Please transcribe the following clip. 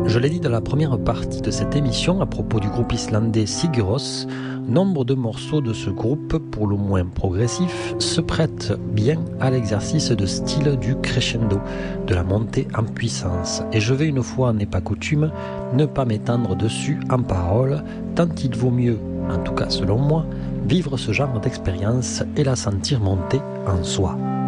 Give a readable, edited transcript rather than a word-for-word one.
Je l'ai dit dans la première partie de cette émission à propos du groupe islandais Sigur Rós, nombre de morceaux de ce groupe, pour le moins progressif, se prêtent bien à l'exercice de style du crescendo, de la montée en puissance. Et je vais, une fois n'est pas coutume, ne pas m'étendre dessus en paroles, tant il vaut mieux, en tout cas selon moi, vivre ce genre d'expérience et la sentir monter en soi.